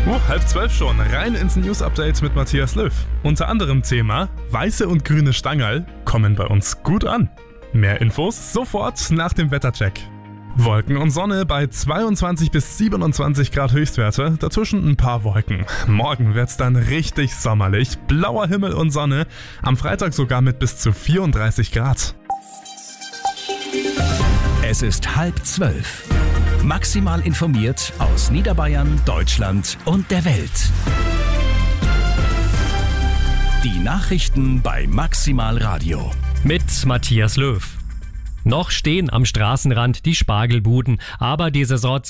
11:30 schon. Rein ins News-Update mit Matthias Löw. Unter anderem Thema: weiße und grüne Stangerl kommen bei uns gut an. Mehr Infos sofort nach dem Wettercheck. Wolken und Sonne bei 22 bis 27 Grad Höchstwerte, dazwischen ein paar Wolken. Morgen wird's dann richtig sommerlich, blauer Himmel und Sonne, am Freitag sogar mit bis zu 34 Grad. Es ist 11:30. Maximal informiert aus Niederbayern, Deutschland und der Welt. Die Nachrichten bei Maximal Radio. Mit Matthias Löw. Noch stehen am Straßenrand die Spargelbuden, aber die Saison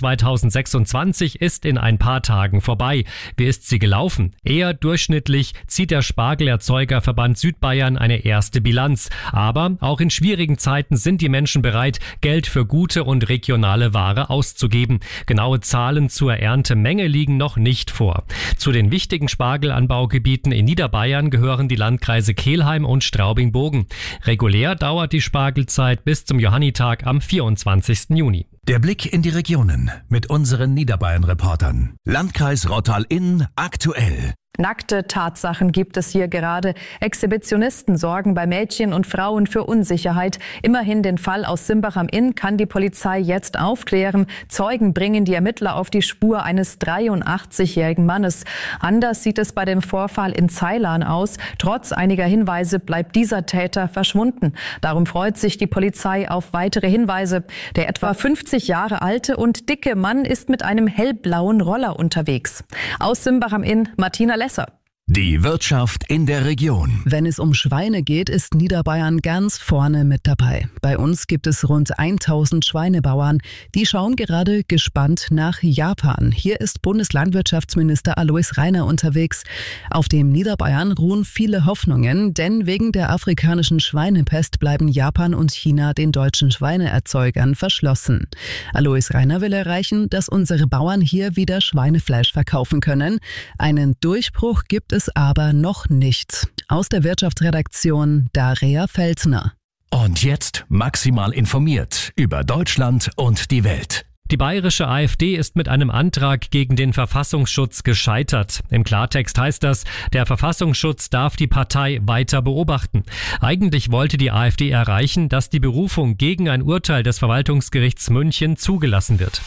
2026 ist in ein paar Tagen vorbei. Wie ist sie gelaufen? Eher durchschnittlich zieht der Spargelerzeugerverband Südbayern eine erste Bilanz. Aber auch in schwierigen Zeiten sind die Menschen bereit, Geld für gute und regionale Ware auszugeben. Genaue Zahlen zur Erntemenge liegen noch nicht vor. Zu den wichtigen Spargelanbaugebieten in Niederbayern gehören die Landkreise Kelheim und Straubing-Bogen. Regulär dauert die Spargelzeit bis zum Johannitag am 24. Juni. Der Blick in die Regionen mit unseren Niederbayern-Reportern. Landkreis Rottal-Inn aktuell. Nackte Tatsachen gibt es hier gerade. Exhibitionisten sorgen bei Mädchen und Frauen für Unsicherheit. Immerhin den Fall aus Simbach am Inn kann die Polizei jetzt aufklären. Zeugen bringen die Ermittler auf die Spur eines 83-jährigen Mannes. Anders sieht es bei dem Vorfall in Zeilan aus. Trotz einiger Hinweise bleibt dieser Täter verschwunden. Darum freut sich die Polizei auf weitere Hinweise. Der etwa 50 Jahre alte und dicke Mann ist mit einem hellblauen Roller unterwegs. Aus Simbach am Inn, Martina Lesser. Die Wirtschaft in der Region. Wenn es um Schweine geht, ist Niederbayern ganz vorne mit dabei. Bei uns gibt es rund 1000 Schweinebauern. Die schauen gerade gespannt nach Japan. Hier ist Bundeslandwirtschaftsminister Alois Rainer unterwegs. Auf dem Niederbayern ruhen viele Hoffnungen, denn wegen der afrikanischen Schweinepest bleiben Japan und China den deutschen Schweineerzeugern verschlossen. Alois Rainer will erreichen, dass unsere Bauern hier wieder Schweinefleisch verkaufen können. Einen Durchbruch gibt es aber noch nicht. Aus der Wirtschaftsredaktion Daria Felsner. Und jetzt maximal informiert über Deutschland und die Welt. Die bayerische AfD ist mit einem Antrag gegen den Verfassungsschutz gescheitert. Im Klartext heißt das, der Verfassungsschutz darf die Partei weiter beobachten. Eigentlich wollte die AfD erreichen, dass die Berufung gegen ein Urteil des Verwaltungsgerichts München zugelassen wird.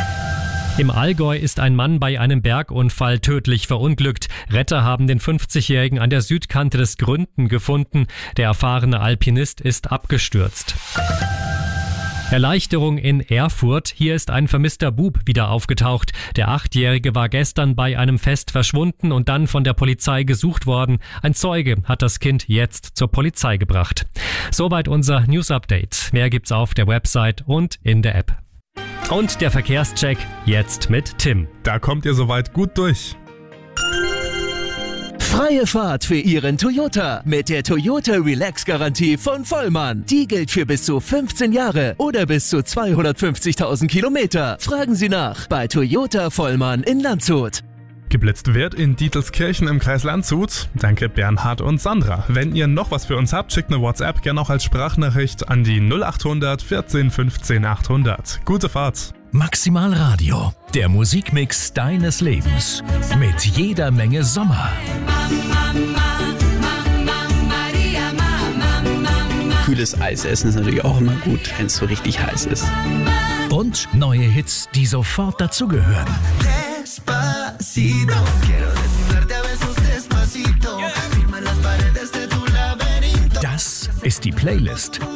Im Allgäu ist ein Mann bei einem Bergunfall tödlich verunglückt. Retter haben den 50-Jährigen an der Südkante des Gründen gefunden. Der erfahrene Alpinist ist abgestürzt. Erleichterung in Erfurt. Hier ist ein vermisster Bub wieder aufgetaucht. Der 8-Jährige war gestern bei einem Fest verschwunden und dann von der Polizei gesucht worden. Ein Zeuge hat das Kind jetzt zur Polizei gebracht. Soweit unser News-Update. Mehr gibt's auf der Website und in der App. Und der Verkehrscheck jetzt mit Tim. Da kommt ihr soweit gut durch. Freie Fahrt für Ihren Toyota mit der Toyota Relax Garantie von Vollmann. Die gilt für bis zu 15 Jahre oder bis zu 250.000 Kilometer. Fragen Sie nach bei Toyota Vollmann in Landshut. Geblitzt wird in Dietelskirchen im Kreis Landshut. Danke Bernhard und Sandra. Wenn ihr noch was für uns habt, schickt eine WhatsApp, gerne auch als Sprachnachricht an die 0800 14 15 800. Gute Fahrt. Maximal Radio, der Musikmix deines Lebens. Mit jeder Menge Sommer. Kühles Eis essen ist natürlich auch immer gut, wenn es so richtig heiß ist. Und neue Hits, die sofort dazugehören. Das ist die Playlist